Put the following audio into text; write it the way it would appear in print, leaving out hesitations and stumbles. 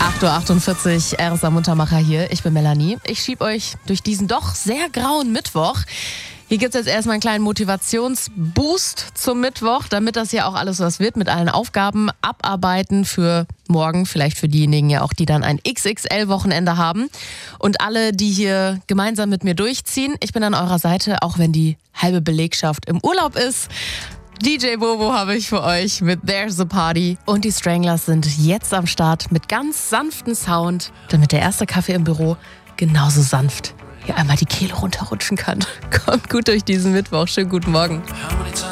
8.48 Uhr, RSA Muntermacher hier. Ich bin Melanie. Ich schiebe euch durch diesen doch sehr grauen Mittwoch. Hier gibt es jetzt erstmal einen kleinen Motivationsboost zum Mittwoch, damit das ja auch alles was wird mit allen Aufgaben abarbeiten für morgen. Vielleicht für diejenigen ja auch, die dann ein XXL-Wochenende haben. Und alle, die hier gemeinsam mit mir durchziehen. Ich bin an eurer Seite, auch wenn die halbe Belegschaft im Urlaub ist. DJ Bobo habe ich für euch mit There's a Party. Und die Stranglers sind jetzt am Start mit ganz sanftem Sound, damit der erste Kaffee im Büro genauso sanft hier einmal die Kehle runterrutschen kann. Kommt gut durch diesen Mittwoch. Schönen guten Morgen.